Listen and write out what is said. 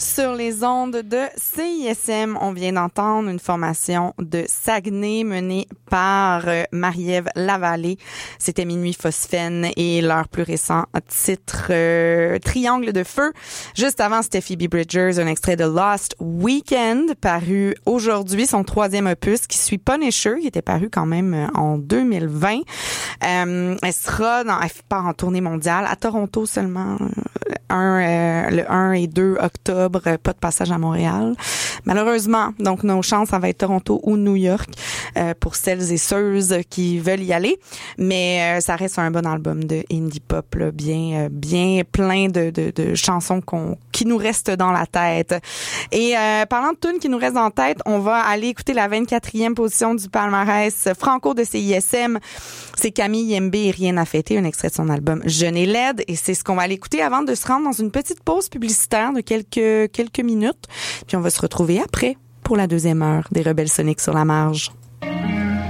Sur les ondes de CISM, on vient d'entendre une formation de Saguenay menée par Marie-Ève Lavallée. C'était Minuit Phosphène et leur plus récent titre Triangle de feu. Juste avant, c'était Phoebe Bridgers, un extrait de Lost Weekend, paru aujourd'hui, son troisième opus, qui suit Punisher, qui était paru quand même en 2020. Elle part en tournée mondiale, à Toronto seulement, le 1 et 2 octobre, pas de passage à Montréal. Malheureusement, donc nos chances, ça va être Toronto ou New York pour celles et ceux qui veulent y aller. Mais ça reste un bon album de indie pop, là, bien plein de chansons qui nous restent dans la tête. Et parlant de tunes qui nous restent dans la tête, on va aller écouter la 24e position du palmarès franco de CISM. C'est Camille Yembé et Rien à fêter, un extrait de son album Jeune et laide. Et c'est ce qu'on va aller écouter avant de se rendre dans une petite pause publicitaire de quelques minutes. Puis on va se retrouver après pour la deuxième heure des Rebelles Soniques sur la marge.